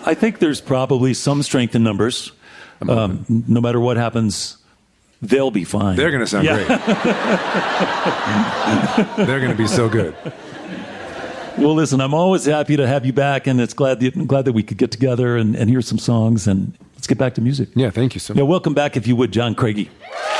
I think there's probably some strength in numbers. No matter what happens, they'll be fine. They're going to sound great. They're going to be so good. Well, listen, I'm always happy to have you back, and it's glad that we could get together and hear some songs, and let's get back to music. Yeah, thank you so much. Yeah, welcome back, if you would, John Craigie.